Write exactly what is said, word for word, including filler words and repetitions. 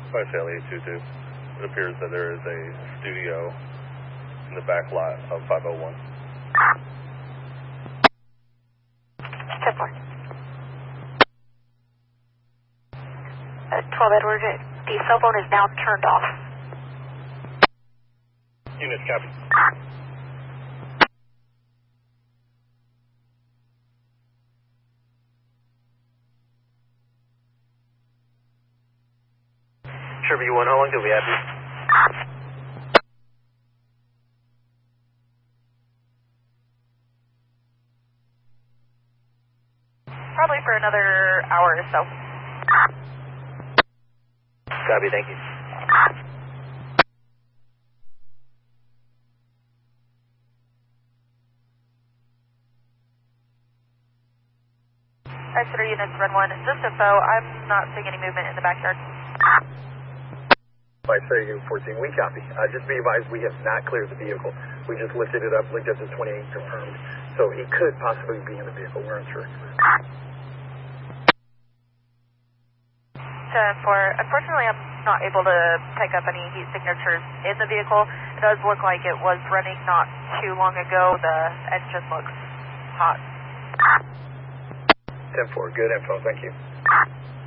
By Sally two two. It appears that there is a studio in the back lot of five oh one. ten four. Uh, twelve Edward, the cell phone is now turned off. Units copy. Sure, V one, how long do we have you? Probably for another hour or so. Copy, thank you. Exeter units, run one. Just info, I'm not seeing any movement in the backyard. By Sally fourteen, we copy. Uh, just be advised, we have not cleared the vehicle. We just lifted it up, linked up to twenty-eight, confirmed. So he could possibly be in the vehicle, we're unsure. ten four, unfortunately I'm not able to pick up any heat signatures in the vehicle. It does look like it was running not too long ago. The engine looks hot. ten four, good info, thank you.